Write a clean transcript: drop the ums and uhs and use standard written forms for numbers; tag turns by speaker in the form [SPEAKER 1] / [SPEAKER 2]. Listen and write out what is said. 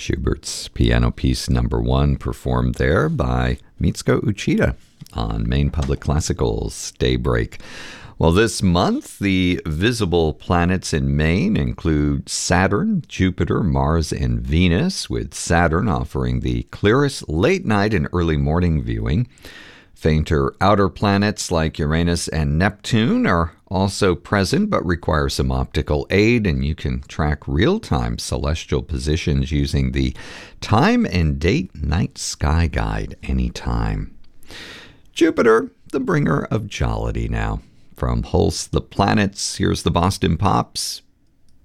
[SPEAKER 1] Schubert's Piano Piece Number 1, performed there by Mitsuko Uchida on Maine Public Classical's Daybreak. Well, this month, the visible planets in Maine include Saturn, Jupiter, Mars, and Venus, with Saturn offering the clearest late night and early morning viewing. Fainter outer planets like Uranus and Neptune are also present but require some optical aid, and you can track real-time celestial positions using the Time and Date Night Sky Guide anytime. Jupiter, the bringer of jollity now. From Hulse the Planets, here's the Boston Pops,